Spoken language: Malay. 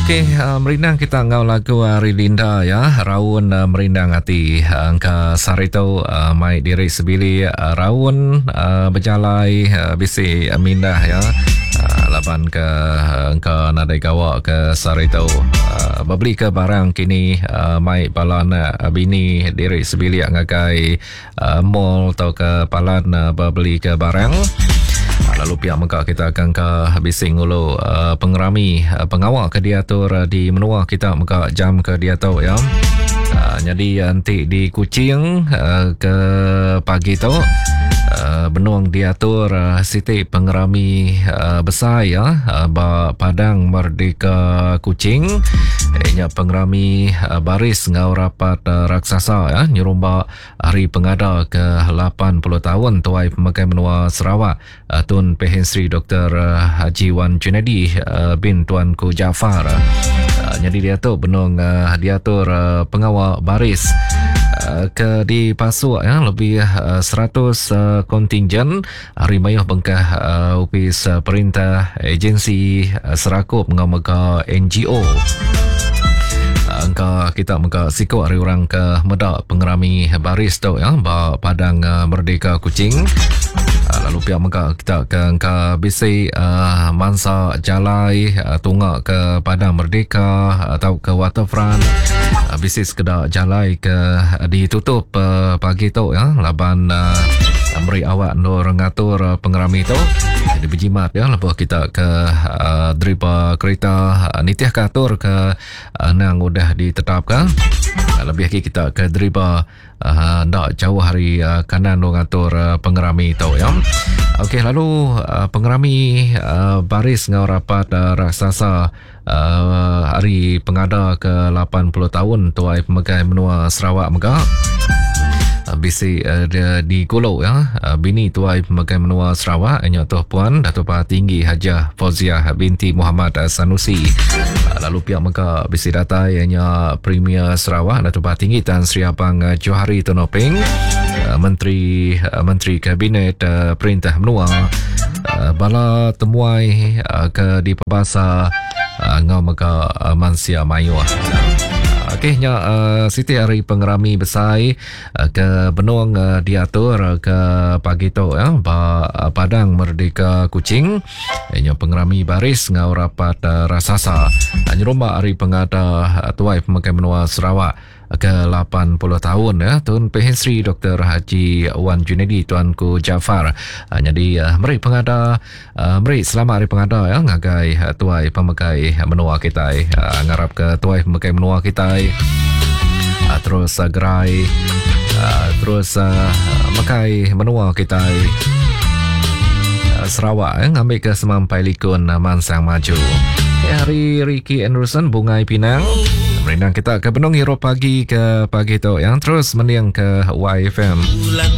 Okey, merindang kita ngau lagu Rilinda ya. Raun merindang hati. Angka sarito mai diri sebili raun berjalai bisi mindah ya. Laban ke angka nadai gawa ke sarito. Babeli ke barang kini mai palan bini diri sebili ngagai mall atau ke palan babeli ke barang. Lalu pihak Mekah kita akan ke bising ulu pengerami pengawal ke diatur di menua kita Mekah jam ke diatur ya. Jadi nanti di Kuching ke pagi tu benuang diatur Siti pengerami besar ya Padang Merdeka Kuching nya pengerami baris ngau rapat raksasa ya nyerumba hari pengada ke 80 tahun tuai pemakai menua Sarawak Tun Pehin Sri Dr. Haji Wan Junedi bin Tuanku Jaafar. Jadi dia tu benung diatur pengawal baris ke di Pasua ya lebih 100 kontingen hari mayuh bengkah upis perintah agensi serakup mengamaka NGO. Angka kita muka sikok hari orang ke medak pengerami baris tu ya Padang Merdeka Kuching. Lalu pihak muka kita ke angka bisi mansa jalai tunggak ke Padang Merdeka atau ke waterfront bisi sekedar jalai ke ditutup pagi tu ya laban meri awak nur ngatur pengerami tu jadi berjimat ya lepas kita ke deripa kereta nitiah katur ke nang udah ditetapkan lebih lagi kita ke deripa ndak jauh hari kanan nur ngatur pengerami tu ya. Okey, lalu pengerami baris ngau rapat raksasa hari pengada ke 80 tahun tuai pemegai menua Sarawak Megah bisi di Kulau ya bini tuai pemakai menua Sarawak ianya Tuh Puan Datuk Paha Tinggi Hajah Fauziah binti Muhammad Sanusi. Lalu pihak Mekah bisi data ianya Premier Sarawak Datuk Paha Tinggi Tan Sri Apang Johari Tonoping Menteri Kabinet Perintah Menua bala temuai ke di Pembasa ngau Mekah Mansia Mayuah. Okeynya Siti hari pengerami besar ke benuang diatur ke pagi tu ya Padang Merdeka Kuching ianya pengerami baris ngau rapat rasasa nyerumba hari pengada tuai pemakai menua Sarawak ke 80 tahun ya Tun Pehin Sri Dr. Haji Wan Junedi Tuanku Jaafar. Jadi meri pengada meri selamat hari pengada ya ngagai tuai pemakai menua kita ngarap ke tuai pemakai menua kita terus gerai terus makai menua kita Sarawak ngambil ke semampai likun mansang maju. Hari Ricky Anderson Bungai Pinang merindang kita ke Benong Hero pagi ke pagi tu yang terus meniang ke YFM.